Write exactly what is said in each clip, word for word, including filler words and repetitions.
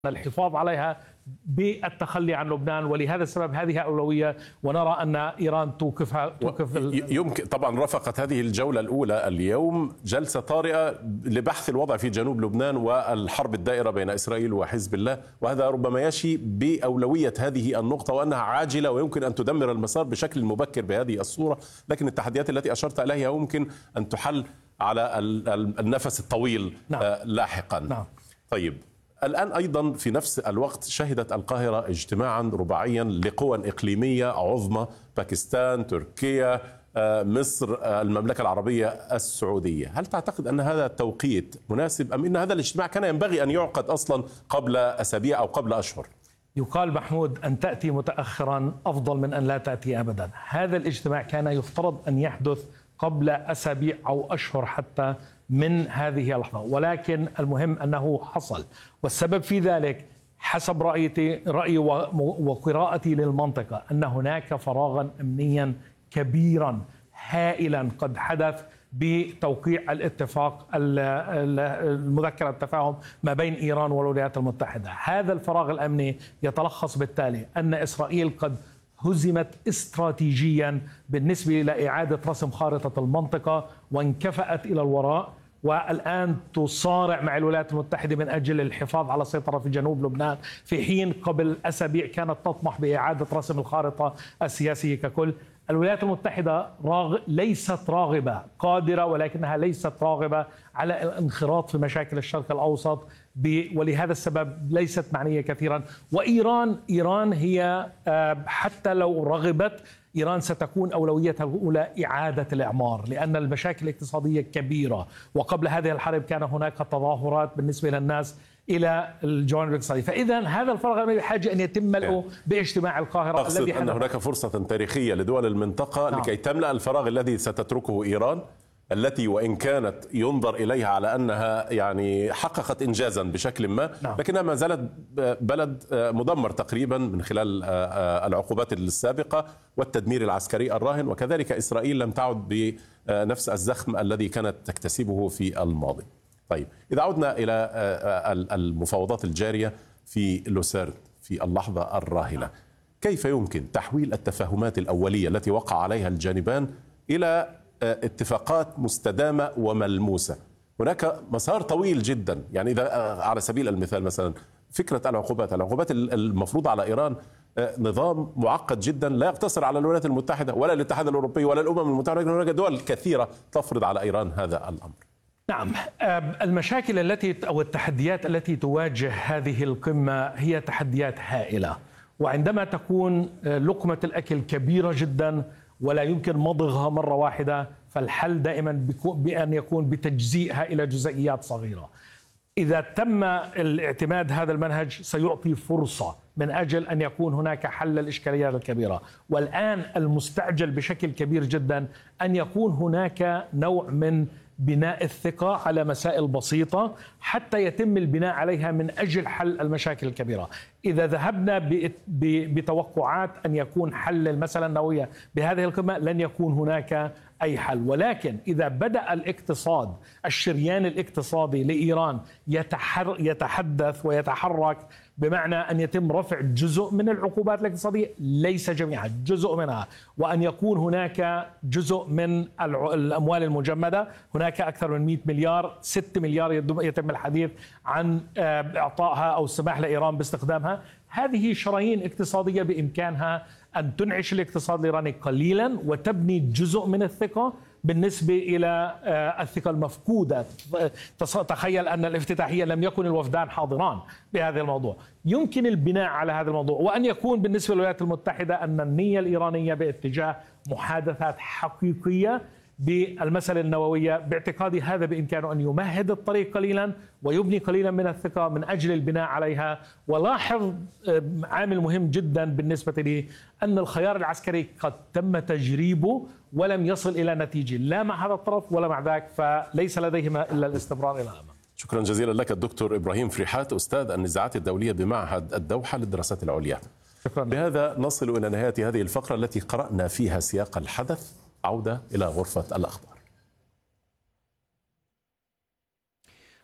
الحفاظ عليها بالتخلي عن لبنان، ولهذا السبب هذه أولوية، ونرى أن إيران توقفها توقف يمكن. طبعا رافقت هذه الجولة الأولى اليوم جلسة طارئة لبحث الوضع في جنوب لبنان والحرب الدائرة بين إسرائيل وحزب الله، وهذا ربما يشي بأولوية هذه النقطة وأنها عاجلة ويمكن أن تدمر المسار بشكل مبكر بهذه الصورة، لكن التحديات التي أشرت إليها يمكن أن تحل على النفس الطويل. نعم. لاحقا. نعم. طيب، الآن أيضا في نفس الوقت شهدت القاهرة اجتماعا رباعيا لقوى إقليمية عظمى، باكستان، تركيا، مصر، المملكة العربية السعودية. هل تعتقد أن هذا التوقيت مناسب أم أن هذا الاجتماع كان ينبغي أن يعقد أصلا قبل أسابيع أو قبل أشهر؟ يقال محمود أن تأتي متأخرا أفضل من أن لا تأتي أبدا. هذا الاجتماع كان يفترض أن يحدث قبل أسابيع أو أشهر حتى من هذه اللحظة، ولكن المهم أنه حصل، والسبب في ذلك حسب رأيي رأيي وقراءتي للمنطقة أن هناك فراغا أمنيا كبيرا هائلا قد حدث بتوقيع الاتفاق المذكرة التفاهم ما بين إيران والولايات المتحدة. هذا الفراغ الأمني يتلخص بالتالي أن إسرائيل قد هزمت استراتيجيا بالنسبة إلى إعادة رسم خارطة المنطقة وانكفأت إلى الوراء، والآن تصارع مع الولايات المتحدة من أجل الحفاظ على السيطرة في جنوب لبنان، في حين قبل أسابيع كانت تطمح بإعادة رسم الخارطة السياسية ككل. الولايات المتحدة راغ... ليست راغبة، قادرة ولكنها ليست راغبة على الانخراط في مشاكل الشرق الأوسط، ب... ولهذا السبب ليست معنية كثيرا. وإيران إيران هي حتى لو رغبت، إيران ستكون أولويتها الأولى إعادة الإعمار، لأن المشاكل الاقتصادية كبيرة، وقبل هذه الحرب كان هناك تظاهرات بالنسبة للناس إلى الجوانب الاقتصادية. فإذا هذا الفرق بحاجة أن يتم ملئه باجتماع القاهرة. أقصد الذي أن هناك فرصة تاريخية لدول المنطقة. نعم. لكي تملأ الفراغ الذي ستتركه إيران، التي وإن كانت ينظر إليها على أنها يعني حققت إنجازا بشكل ما. نعم. لكنها ما زالت بلد مدمر تقريبا من خلال العقوبات السابقة والتدمير العسكري الراهن، وكذلك إسرائيل لم تعد بنفس الزخم الذي كانت تكتسبه في الماضي. طيب، إذا عدنا إلى المفاوضات الجارية في لوسيرن في اللحظة الراهنة، كيف يمكن تحويل التفاهمات الأولية التي وقع عليها الجانبان إلى اتفاقات مستدامة وملموسة؟ هناك مسار طويل جدا، يعني إذا على سبيل المثال مثلا فكرة العقوبات العقوبات المفروضة على إيران نظام معقد جدا لا يقتصر على الولايات المتحدة ولا الاتحاد الأوروبي ولا الأمم المتحدة، لكن هناك دول كثيرة تفرض على إيران هذا الأمر. نعم، المشاكل التي أو التحديات التي تواجه هذه القمة هي تحديات هائلة، وعندما تكون لقمة الأكل كبيرة جدا ولا يمكن مضغها مرة واحدة، فالحل دائما بأن يكون بتجزيئها إلى جزئيات صغيرة. إذا تم الاعتماد هذا المنهج سيعطي فرصة من أجل أن يكون هناك حل للإشكاليات الكبيرة. والآن المستعجل بشكل كبير جدا أن يكون هناك نوع من بناء الثقة على مسائل بسيطة حتى يتم البناء عليها من أجل حل المشاكل الكبيرة. إذا ذهبنا بتوقعات أن يكون حل المسألة النووية بهذه القمة لن يكون هناك أي حل، ولكن إذا بدأ الاقتصاد الشريان الاقتصادي لإيران يتحدث ويتحرك، بمعنى أن يتم رفع جزء من العقوبات الاقتصادية، ليس جميعها، جزء منها، وأن يكون هناك جزء من الأموال المجمدة، هناك أكثر من مئة مليار، ستة مليار يتم الحديث عن إعطائها أو السماح لإيران باستخدامها. هذه شرايين اقتصادية بإمكانها أن تنعش الاقتصاد الإيراني قليلا وتبني جزء من الثقة بالنسبة إلى الثقة المفقودة. تخيل أن الافتتاحية لم يكن الوفدان حاضران بهذا الموضوع، يمكن البناء على هذا الموضوع، وأن يكون بالنسبة للولايات المتحدة أن النية الإيرانية باتجاه محادثات حقيقية بالمسألة النووية. باعتقادي هذا بإمكانه أن يمهد الطريق قليلا ويبني قليلا من الثقة من أجل البناء عليها. ولاحظ عامل مهم جدا بالنسبة لي أن الخيار العسكري قد تم تجريبه ولم يصل إلى نتيجة لا مع هذا الطرف ولا مع ذاك، فليس لديهما إلا الاستمرار إلى الأمام. شكرا جزيلا لك الدكتور إبراهيم فريحات، أستاذ النزاعات الدولية بمعهد الدوحة للدراسات العليا. شكرا. بهذا نصل إلى نهاية هذه الفقرة التي قرأنا فيها سياق الحدث. عودة إلى غرفة الأخبار.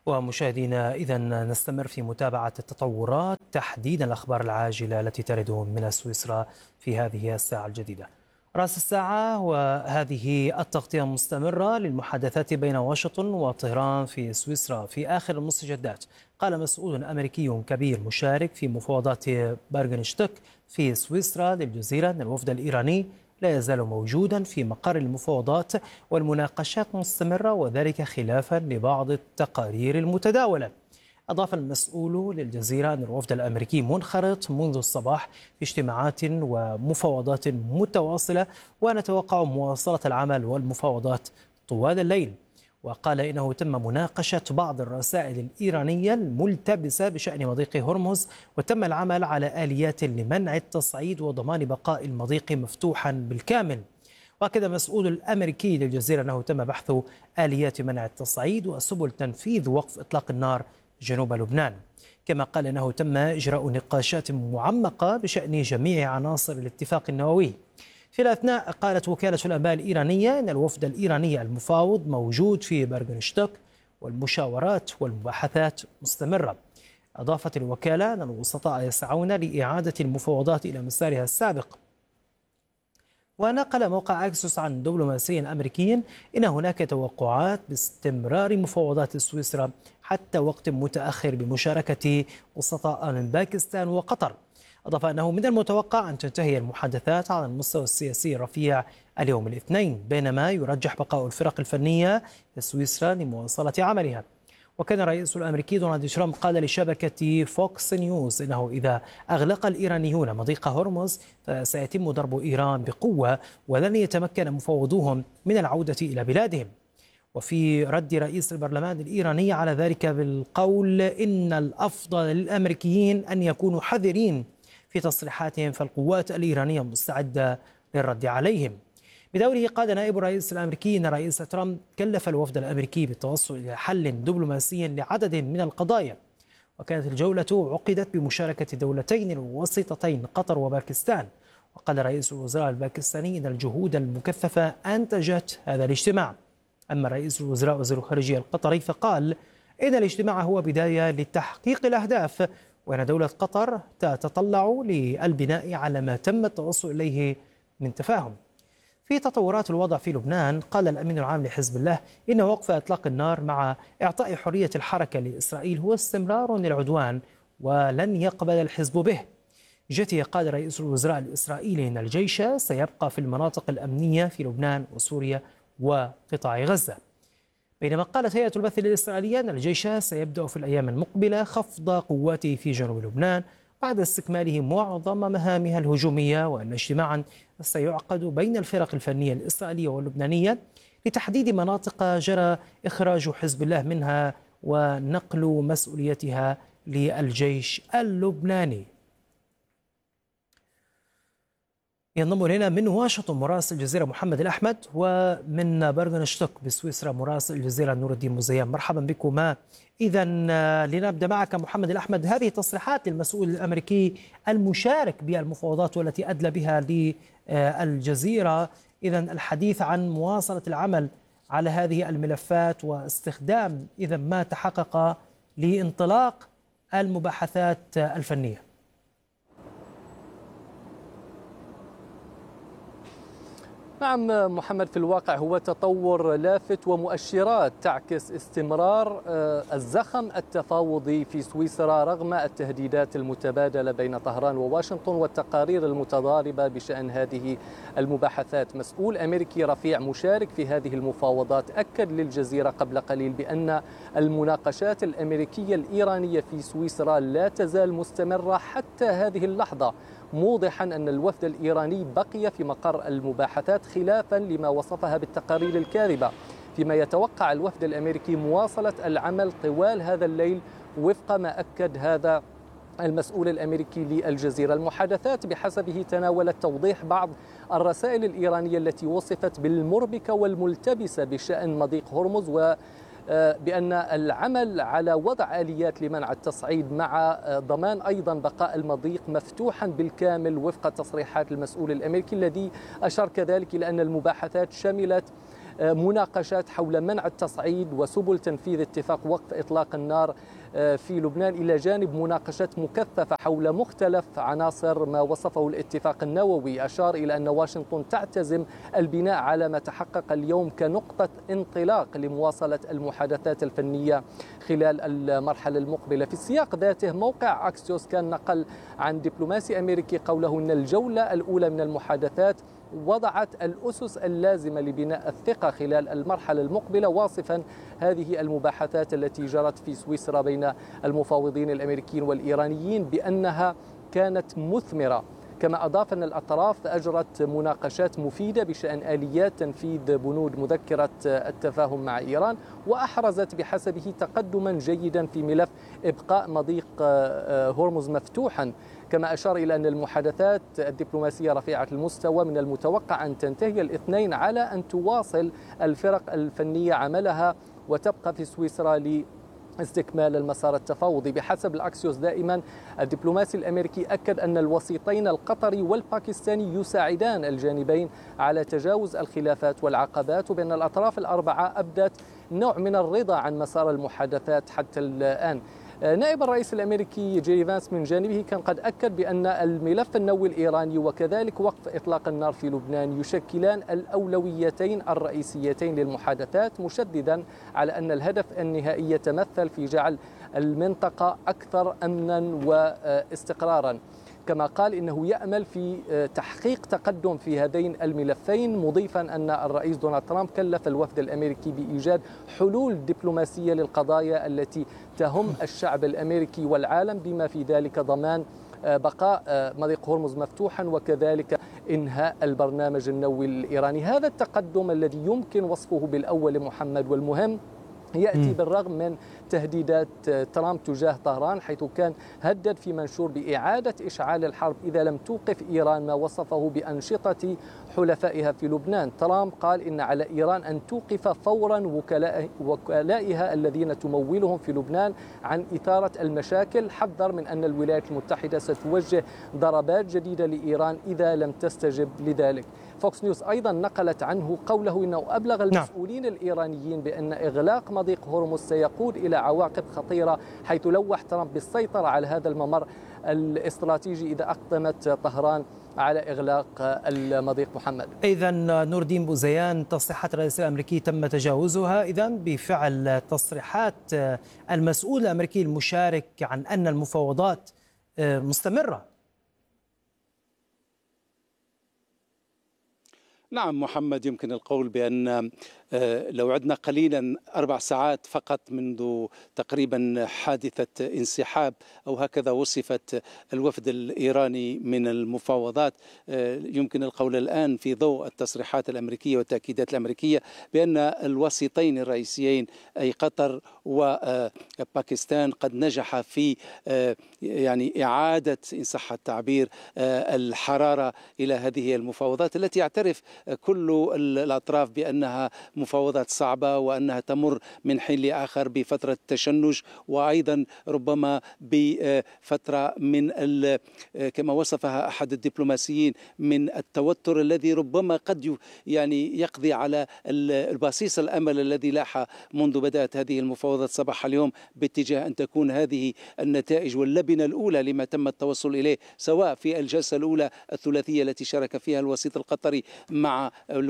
ومشاهدينا إذا نستمر في متابعة التطورات، تحديدا الأخبار العاجلة التي ترد من سويسرا في هذه الساعة الجديدة. رأس الساعة وهذه التغطية مستمرة للمحادثات بين واشنطن وطهران في سويسرا. في آخر المستجدات قال مسؤول أمريكي كبير مشارك في مفاوضات بارغنشتوك في سويسرا للجزيرة أن الوفد الإيراني لا يزال موجودا في مقر المفاوضات والمناقشات مستمرة، وذلك خلافا لبعض التقارير المتداولة. أضاف المسؤول للجزيرة أن الوفد الأمريكي منخرط منذ الصباح في اجتماعات ومفاوضات متواصلة، ونتوقع مواصلة العمل والمفاوضات طوال الليل. وقال إنه تم مناقشة بعض الرسائل الإيرانية الملتبسة بشأن مضيق هرمز، وتم العمل على آليات لمنع التصعيد وضمان بقاء المضيق مفتوحا بالكامل. وأكد مسؤول الأمريكي للجزيرة أنه تم بحث آليات منع التصعيد وسبل تنفيذ وقف إطلاق النار جنوب لبنان. كما قال أنه تم إجراء نقاشات معمقة بشأن جميع عناصر الاتفاق النووي. في الأثناء قالت وكالة الأنباء الإيرانية أن الوفد الإيراني المفاوض موجود في بارغنشتوك والمشاورات والمباحثات مستمرة. أضافت الوكالة أن الوسطاء يسعون لإعادة المفاوضات إلى مسارها السابق. ونقل موقع أكسوس عن دبلوماسي أمريكي إن هناك توقعات باستمرار مفاوضات سويسرا حتى وقت متأخر بمشاركة وسطاء من باكستان وقطر. أضاف أنه من المتوقع أن تنتهي المحادثات على المستوى السياسي الرفيع اليوم الاثنين، بينما يرجح بقاء الفرق الفنية في سويسرا لمواصلة عملها. وكان الرئيس الأمريكي دونالد ترامب قال لشبكة فوكس نيوز إنه إذا أغلق الإيرانيون مضيق هرمز فسيتم ضرب إيران بقوة ولن يتمكن مفوضوهم من العودة إلى بلادهم. وفي رد رئيس البرلمان الإيراني على ذلك بالقول إن الأفضل للأمريكيين أن يكونوا حذرين في تصريحاتهم، فالقوات الإيرانية مستعدة للرد عليهم. بدوره قال نائب الرئيس الأمريكي أن رئيس ترامب كلف الوفد الأمريكي بالتوصل إلى حل دبلوماسي لعدد من القضايا. وكانت الجولة عقدت بمشاركة دولتين الوسيطتين قطر وباكستان. وقال رئيس الوزراء الباكستاني أن الجهود المكثفة أنتجت هذا الاجتماع. أما رئيس الوزراء وزير الخارجية القطري فقال إن الاجتماع هو بداية لتحقيق الأهداف، وأن دولة قطر تتطلع للبناء على ما تم التوصل إليه من تفاهم. في تطورات الوضع في لبنان قال الأمين العام لحزب الله إن وقف إطلاق النار مع إعطاء حرية الحركة لإسرائيل هو استمرار للعدوان ولن يقبل الحزب به. جته قال رئيس الوزراء الإسرائيلي أن الجيش سيبقى في المناطق الأمنية في لبنان وسوريا وقطاع غزة. بينما قالت هيئة البث الإسرائيلية أن الجيش سيبدأ في الأيام المقبلة خفض قواته في جنوب لبنان بعد استكماله معظم مهامها الهجومية، وأن اجتماعا سيعقد بين الفرق الفنية الإسرائيلية واللبنانية لتحديد مناطق جرى إخراج حزب الله منها ونقل مسؤوليتها للجيش اللبناني. ينضم إلينا من واشنطن مراسل الجزيرة محمد الأحمد، ومن بارغنشتوك بسويسرا مراسل الجزيرة نور الدين مزيان. مرحبا بكما. إذا لنبدأ معك محمد الأحمد، هذه تصريحات المسؤول الأمريكي المشارك بالمفاوضات والتي أدلى بها للجزيرة، إذا الحديث عن مواصلة العمل على هذه الملفات واستخدام إذا ما تحقق لانطلاق المباحثات الفنية. نعم محمد، في الواقع هو تطور لافت ومؤشرات تعكس استمرار الزخم التفاوضي في سويسرا رغم التهديدات المتبادلة بين طهران وواشنطن والتقارير المتضاربة بشأن هذه المباحثات. مسؤول أمريكي رفيع مشارك في هذه المفاوضات أكد للجزيرة قبل قليل بأن المناقشات الأمريكية الإيرانية في سويسرا لا تزال مستمرة حتى هذه اللحظة، موضحا أن الوفد الإيراني بقي في مقر المباحثات خلافا لما وصفها بالتقارير الكاذبة، فيما يتوقع الوفد الأمريكي مواصلة العمل طوال هذا الليل وفق ما أكد هذا المسؤول الأمريكي للجزيرة. المحادثات بحسبه تناولت توضيح بعض الرسائل الإيرانية التي وصفت بالمربكة والملتبسة بشأن مضيق هرمز، و بأن العمل على وضع آليات لمنع التصعيد مع ضمان أيضا بقاء المضيق مفتوحا بالكامل وفق تصريحات المسؤول الأمريكي، الذي أشار كذلك إلى أن المباحثات شملت مناقشات حول منع التصعيد وسبل تنفيذ اتفاق وقف إطلاق النار في لبنان، إلى جانب مناقشات مكثفة حول مختلف عناصر ما وصفه الاتفاق النووي. أشار إلى أن واشنطن تعتزم البناء على ما تحقق اليوم كنقطة انطلاق لمواصلة المحادثات الفنية خلال المرحلة المقبلة. في السياق ذاته موقع أكسيوس كان نقل عن دبلوماسي أمريكي قوله أن الجولة الأولى من المحادثات وضعت الأسس اللازمة لبناء الثقة خلال المرحلة المقبلة، واصفا هذه المباحثات التي جرت في سويسرا بين المفاوضين الأمريكيين والإيرانيين بأنها كانت مثمرة. كما أضاف أن الأطراف أجرت مناقشات مفيدة بشأن آليات تنفيذ بنود مذكرة التفاهم مع إيران، وأحرزت بحسبه تقدما جيدا في ملف إبقاء مضيق هرمز مفتوحا. كما أشار إلى أن المحادثات الدبلوماسية رفيعة المستوى من المتوقع أن تنتهي الاثنين على أن تواصل الفرق الفنية عملها وتبقى في سويسرا ل استكمال المسار التفاوضي. بحسب الأكسيوس دائما الدبلوماسي الأمريكي أكد أن الوسيطين القطري والباكستاني يساعدان الجانبين على تجاوز الخلافات والعقبات، وبأن الأطراف الأربعة أبدت نوع من الرضا عن مسار المحادثات حتى الآن. نائب الرئيس الأمريكي جيري فانس من جانبه كان قد أكد بأن الملف النووي الإيراني وكذلك وقف إطلاق النار في لبنان يشكلان الأولويتين الرئيسيتين للمحادثات، مشددا على أن الهدف النهائي يتمثل في جعل المنطقة أكثر أمنا واستقرارا. كما قال إنه يأمل في تحقيق تقدم في هذين الملفين، مضيفا أن الرئيس دونالد ترامب كلف الوفد الأمريكي بإيجاد حلول دبلوماسية للقضايا التي تهم الشعب الأمريكي والعالم، بما في ذلك ضمان بقاء مضيق هرمز مفتوحا وكذلك إنهاء البرنامج النووي الإيراني. هذا التقدم الذي يمكن وصفه بالأول محمد والمهم يأتي بالرغم من تهديدات ترامب تجاه طهران، حيث كان هدد في منشور بإعادة إشعال الحرب إذا لم توقف إيران ما وصفه بأنشطة حلفائها في لبنان. ترامب قال إن على إيران أن توقف فورا وكلاء وكلائها الذين تمولهم في لبنان عن إثارة المشاكل، حذر من أن الولايات المتحدة ستوجه ضربات جديدة لإيران إذا لم تستجب لذلك. فوكس نيوز أيضا نقلت عنه قوله إنه أبلغ المسؤولين نعم. الإيرانيين بأن إغلاق مضيق هرمز سيقود إلى عواقب خطيرة، حيث لوح ترامب بالسيطرة على هذا الممر الاستراتيجي إذا أقدمت طهران على إغلاق المضيق. محمد، إذا نور الدين بوزيان، تصريحات الرئيس الأمريكي تم تجاوزها إذا بفعل تصريحات المسؤول الأمريكي المشارك عن أن المفاوضات مستمرة. نعم محمد، يمكن القول بأن لو عدنا قليلا أربع ساعات فقط منذ تقريبا حادثة انسحاب أو هكذا وصفت الوفد الإيراني من المفاوضات، يمكن القول الآن في ضوء التصريحات الأمريكية والتأكيدات الأمريكية بأن الوسيطين الرئيسيين أي قطر وباكستان قد نجح في يعني إعادة إن صح التعبير الحرارة إلى هذه المفاوضات التي يعترف كل الأطراف بأنها مفاوضات صعبة وأنها تمر من حين لآخر بفترة تشنج، وأيضا ربما بفترة من كما وصفها أحد الدبلوماسيين من التوتر الذي ربما قد يعني يقضي على البصيص الأمل الذي لاح منذ بدأت هذه المفاوضات صباح اليوم باتجاه أن تكون هذه النتائج واللبنة الأولى لما تم التوصل إليه، سواء في الجلسة الأولى الثلاثية التي شارك فيها الوسيط القطري مع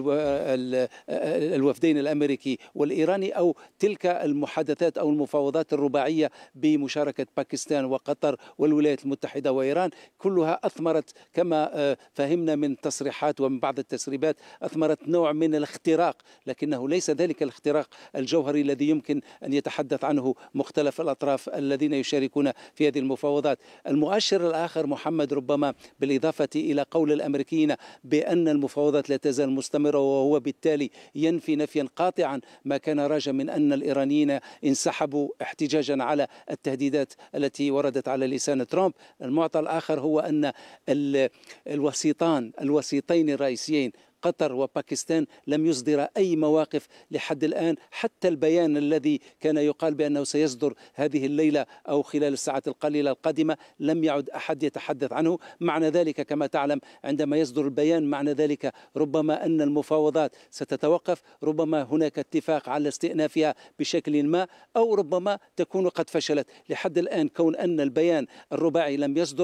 الوفدين الأمريكي والإيراني، أو تلك المحادثات أو المفاوضات الرباعية بمشاركة باكستان وقطر والولايات المتحدة وإيران، كلها أثمرت كما فهمنا من تصريحات ومن بعض التسريبات أثمرت نوع من الاختراق، لكنه ليس ذلك الاختراق الجوهري الذي يمكن أن يتحدث عنه مختلف الأطراف الذين يشاركون في هذه المفاوضات. المؤشر الآخر محمد ربما بالإضافة إلى قول الأمريكيين بأن المفاوضات لا تزال مستمرة، وهو بالتالي ينفي نفيا قاطعا ما كان راجا من أن الإيرانيين انسحبوا احتجاجا على التهديدات التي وردت على لسان ترامب. المعطى الآخر هو أن الوسيطان الوسيطين الرئيسيين قطر وباكستان لم يصدر أي مواقف لحد الآن. حتى البيان الذي كان يقال بأنه سيصدر هذه الليلة أو خلال الساعات القليلة القادمة لم يعد أحد يتحدث عنه. معنى ذلك كما تعلم عندما يصدر البيان معنى ذلك ربما أن المفاوضات ستتوقف، ربما هناك اتفاق على استئنافها بشكل ما، أو ربما تكون قد فشلت. لحد الآن كون أن البيان الرباعي لم يصدر